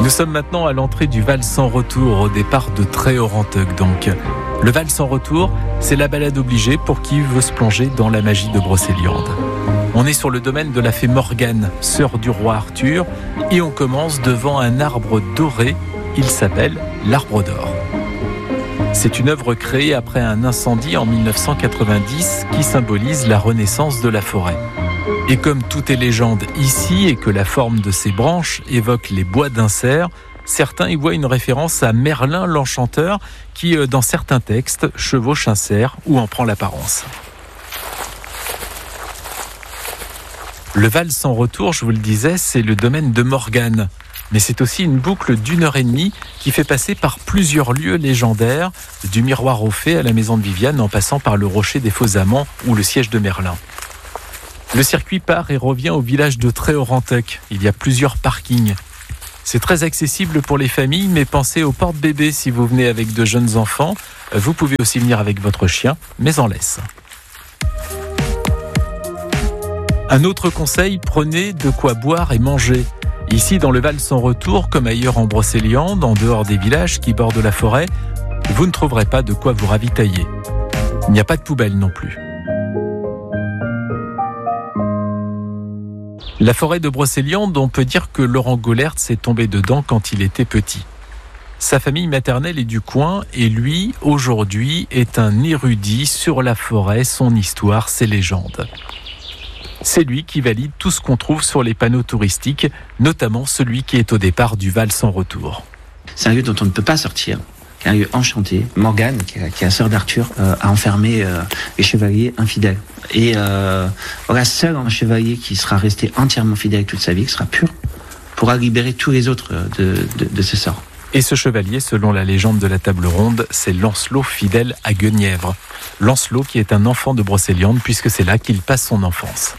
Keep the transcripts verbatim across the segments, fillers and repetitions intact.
Nous sommes maintenant à l'entrée du Val sans retour, au départ de Tréoranteuc donc. Le Val sans retour, c'est la balade obligée pour qui veut se plonger dans la magie de Brocéliande. On est sur le domaine de la fée Morgane, sœur du roi Arthur, et on commence devant un arbre doré, il s'appelle l'arbre d'or. C'est une œuvre créée après un incendie en mille neuf cent quatre-vingt-dix qui symbolise la renaissance de la forêt. Et comme tout est légende ici et que la forme de ses branches évoque les bois d'un cerf, certains y voient une référence à Merlin l'Enchanteur qui, dans certains textes, chevauche un cerf ou en prend l'apparence. Le Val sans retour, je vous le disais, c'est le domaine de Morgane. Mais c'est aussi une boucle d'une heure et demie qui fait passer par plusieurs lieux légendaires, du miroir aux fées à la maison de Viviane en passant par le rocher des Faux Amants ou le siège de Merlin. Le circuit part et revient au village de Tréoranteuc. Il y a plusieurs parkings. C'est très accessible pour les familles, mais pensez aux porte-bébés si vous venez avec de jeunes enfants. Vous pouvez aussi venir avec votre chien, mais en laisse. Un autre conseil, prenez de quoi boire et manger. Ici, dans le Val sans retour, comme ailleurs en Brocéliande, en dehors des villages qui bordent la forêt, vous ne trouverez pas de quoi vous ravitailler. Il n'y a pas de poubelle non plus. La forêt de Brocéliande, on peut dire que Laurent Gollert s'est tombé dedans quand il était petit. Sa famille maternelle est du coin et lui, aujourd'hui, est un érudit sur la forêt, son histoire, ses légendes. C'est lui qui valide tout ce qu'on trouve sur les panneaux touristiques, notamment celui qui est au départ du Val sans retour. C'est un lieu dont on ne peut pas sortir, qui est un lieu enchanté. Morgane, qui est, qui est la sœur d'Arthur, euh, a enfermé euh, les chevaliers infidèles. Et euh, voilà, seul un chevalier qui sera resté entièrement fidèle toute sa vie, qui sera pur, pourra libérer tous les autres de, de, de ce sort. Et ce chevalier, selon la légende de la table ronde, c'est Lancelot fidèle à Guenièvre. Lancelot qui est un enfant de Brocéliande, puisque c'est là qu'il passe son enfance.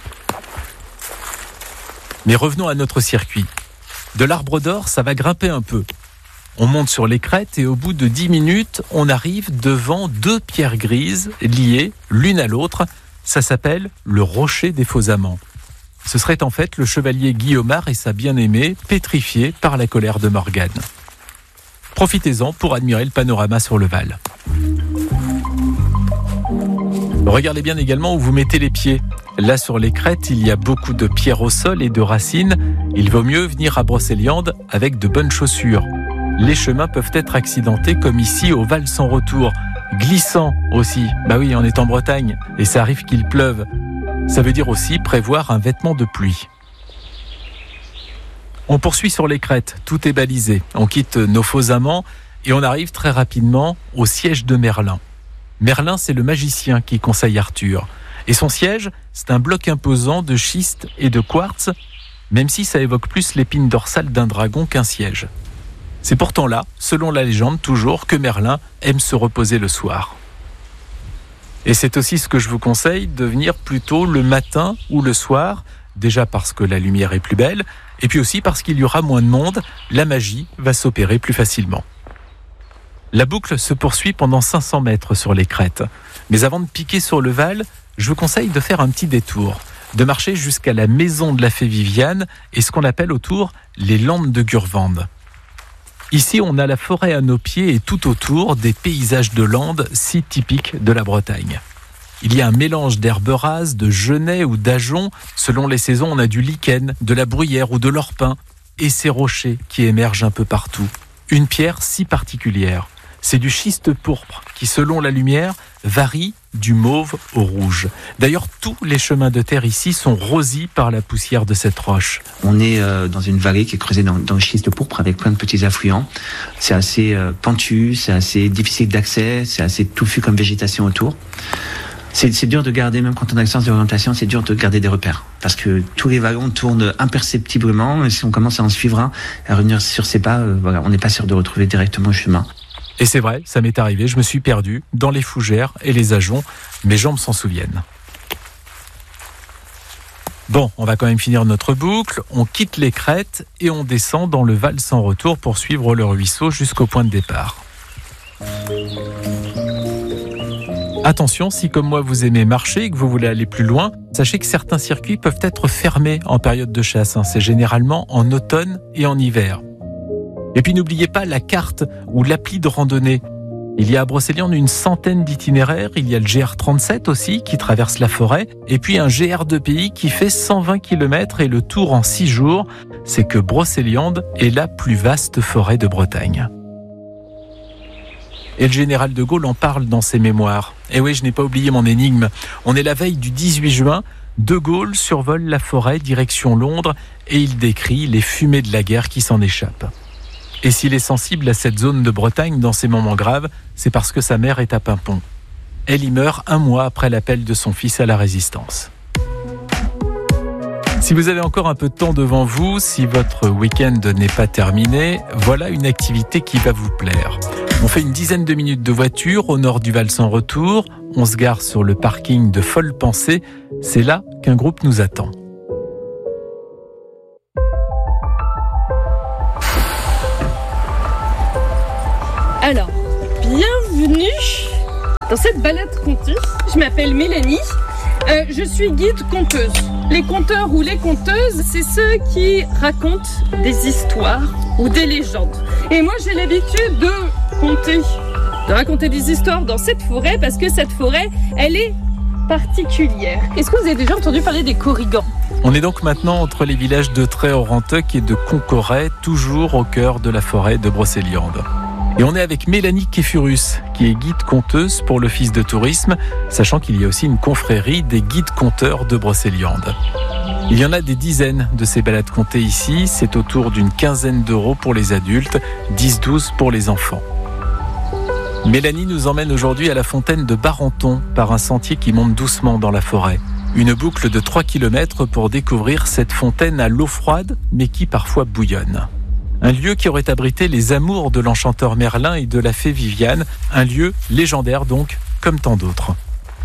Mais revenons à notre circuit. De l'arbre d'or, ça va grimper un peu. On monte sur les crêtes et au bout de dix minutes, on arrive devant deux pierres grises liées l'une à l'autre. Ça s'appelle le rocher des Faux Amants. Ce serait en fait le chevalier Guillaumard et sa bien-aimée pétrifiés par la colère de Morgane. Profitez-en pour admirer le panorama sur le Val. Regardez bien également où vous mettez les pieds. Là, sur les crêtes, il y a beaucoup de pierres au sol et de racines. Il vaut mieux venir à Brocéliande avec de bonnes chaussures. Les chemins peuvent être accidentés comme ici au Val sans retour. Glissant aussi. Bah oui, on est en Bretagne et ça arrive qu'il pleuve. Ça veut dire aussi prévoir un vêtement de pluie. On poursuit sur les crêtes. Tout est balisé. On quitte nos Faux Amants et on arrive très rapidement au siège de Merlin. Merlin, c'est le magicien qui conseille Arthur. Et son siège, c'est un bloc imposant de schiste et de quartz, même si ça évoque plus l'épine dorsale d'un dragon qu'un siège. C'est pourtant là, selon la légende toujours, que Merlin aime se reposer le soir. Et c'est aussi ce que je vous conseille, de venir plutôt le matin ou le soir, déjà parce que la lumière est plus belle, et puis aussi parce qu'il y aura moins de monde, la magie va s'opérer plus facilement. La boucle se poursuit pendant cinq cents mètres sur les crêtes. Mais avant de piquer sur le Val, je vous conseille de faire un petit détour, de marcher jusqu'à la maison de la fée Viviane et ce qu'on appelle autour les Landes de Gurvande. Ici, on a la forêt à nos pieds et tout autour des paysages de landes si typiques de la Bretagne. Il y a un mélange d'herbes rases, de genêts ou d'ajoncs. Selon les saisons, on a du lichen, de la bruyère ou de l'orpin et ces rochers qui émergent un peu partout. Une pierre si particulière. C'est du schiste pourpre qui, selon la lumière, varie du mauve au rouge. D'ailleurs, tous les chemins de terre ici sont rosis par la poussière de cette roche. On est euh, dans une vallée qui est creusée dans, dans le schiste pourpre avec plein de petits affluents. C'est assez euh, pentu, c'est assez difficile d'accès, c'est assez touffu comme végétation autour. C'est, c'est dur de garder, même quand on a le sens de l'orientation, c'est dur de garder des repères. Parce que tous les vallons tournent imperceptiblement et si on commence à en suivre un, à revenir sur ses pas, euh, voilà, on n'est pas sûr de retrouver directement le chemin. Et c'est vrai, ça m'est arrivé, je me suis perdu dans les fougères et les ajoncs. Mes jambes s'en souviennent. Bon, on va quand même finir notre boucle. On quitte les crêtes et on descend dans le Val sans retour pour suivre le ruisseau jusqu'au point de départ. Attention, si comme moi vous aimez marcher et que vous voulez aller plus loin, sachez que certains circuits peuvent être fermés en période de chasse. C'est généralement en automne et en hiver. Et puis n'oubliez pas la carte ou l'appli de randonnée. Il y a à Brocéliande une centaine d'itinéraires, il y a le G R trente-sept aussi qui traverse la forêt, et puis un G R deux P I qui fait cent vingt kilomètres et le tour en six jours. C'est que Brocéliande est la plus vaste forêt de Bretagne. Et le général de Gaulle en parle dans ses mémoires. Et oui, je n'ai pas oublié mon énigme. On est la veille du dix-huit juin, de Gaulle survole la forêt direction Londres et il décrit les fumées de la guerre qui s'en échappent. Et s'il est sensible à cette zone de Bretagne dans ces moments graves, c'est parce que sa mère est à Paimpont. Elle y meurt un mois après l'appel de son fils à la résistance. Si vous avez encore un peu de temps devant vous, si votre week-end n'est pas terminé, voilà une activité qui va vous plaire. On fait une dizaine de minutes de voiture au nord du Val sans retour, on se gare sur le parking de Folle Pensée, c'est là qu'un groupe nous attend. Alors, bienvenue dans cette balade contée. Je m'appelle Mélanie, euh, je suis guide conteuse. Les conteurs ou les conteuses, c'est ceux qui racontent des histoires ou des légendes. Et moi, j'ai l'habitude de conter, de raconter des histoires dans cette forêt parce que cette forêt, elle est particulière. Est-ce que vous avez déjà entendu parler des Corrigans ? On est donc maintenant entre les villages de Tréorantec et de Concoret, toujours au cœur de la forêt de Brocéliande. Et on est avec Mélanie Kéfurus, qui est guide conteuse pour l'Office de tourisme, sachant qu'il y a aussi une confrérie des guides conteurs de Brocéliande. Il y en a des dizaines de ces balades contées ici, c'est autour d'une quinzaine d'euros pour les adultes, dix à douze pour les enfants. Mélanie nous emmène aujourd'hui à la fontaine de Barenton, par un sentier qui monte doucement dans la forêt. Une boucle de trois kilomètres pour découvrir cette fontaine à l'eau froide, mais qui parfois bouillonne. Un lieu qui aurait abrité les amours de l'enchanteur Merlin et de la fée Viviane. Un lieu légendaire donc, comme tant d'autres.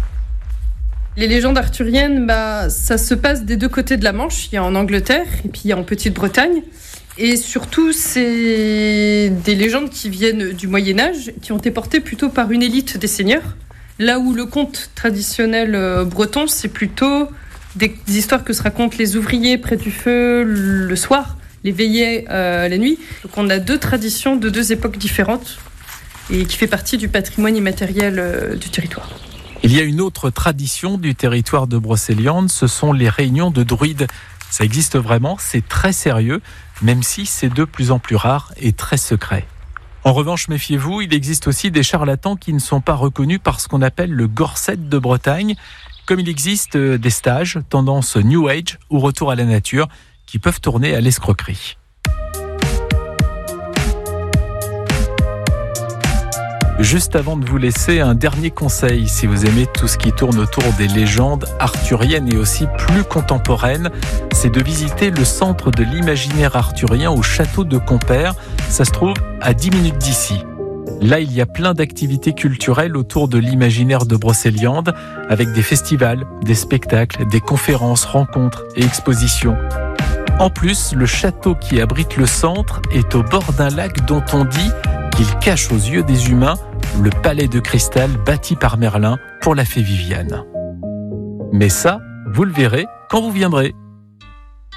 Les légendes arthuriennes, bah, ça se passe des deux côtés de la Manche. Il y a en Angleterre et puis il y a en Petite-Bretagne. Et surtout, c'est des légendes qui viennent du Moyen-Âge, qui ont été portées plutôt par une élite des seigneurs. Là où le conte traditionnel breton, c'est plutôt des histoires que se racontent les ouvriers près du feu le soir, les veillées euh, la nuit. Donc on a deux traditions de deux époques différentes et qui fait partie du patrimoine immatériel euh, du territoire. Il y a une autre tradition du territoire de Brocéliande, ce sont les réunions de druides. Ça existe vraiment, c'est très sérieux, même si c'est de plus en plus rare et très secret. En revanche, méfiez-vous, il existe aussi des charlatans qui ne sont pas reconnus par ce qu'on appelle le Gorset de Bretagne, comme il existe des stages, tendance New Age ou retour à la nature, qui peuvent tourner à l'escroquerie. Juste avant de vous laisser, un dernier conseil, si vous aimez tout ce qui tourne autour des légendes arthuriennes et aussi plus contemporaines, c'est de visiter le centre de l'imaginaire arthurien au château de Compère. Ça se trouve à dix minutes d'ici. Là, il y a plein d'activités culturelles autour de l'imaginaire de Brocéliande, avec des festivals, des spectacles, des conférences, rencontres et expositions. En plus, le château qui abrite le centre est au bord d'un lac dont on dit qu'il cache aux yeux des humains le palais de cristal bâti par Merlin pour la fée Viviane. Mais ça, vous le verrez quand vous viendrez.